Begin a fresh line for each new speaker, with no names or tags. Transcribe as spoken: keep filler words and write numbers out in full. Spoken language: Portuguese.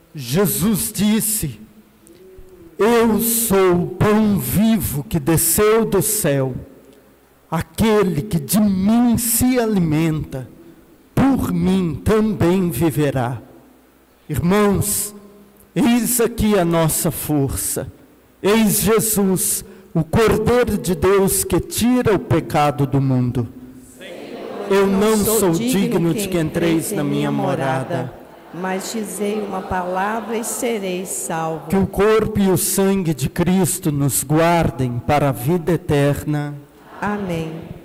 Jesus disse: eu sou o pão vivo que desceu do céu. Aquele que de mim se alimenta, por mim também viverá. Irmãos, eis aqui a nossa força. Eis Jesus, o Cordeiro de Deus que tira o pecado do mundo. Eu não sou digno de que entreis na minha morada,
mas dizei uma palavra e sereis salvos.
Que o corpo e o sangue de Cristo nos guardem para a vida eterna.
Amém.